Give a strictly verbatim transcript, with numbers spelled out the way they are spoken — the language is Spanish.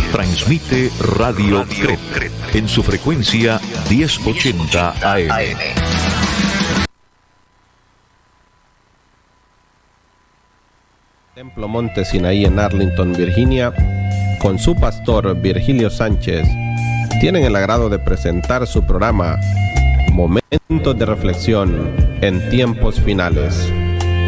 Transmite Radio Cret en su frecuencia diez ochenta A M. Templo Monte Sinaí en Arlington, Virginia, con su pastor Virgilio Sánchez, tienen el agrado de presentar su programa Momentos de Reflexión en Tiempos Finales.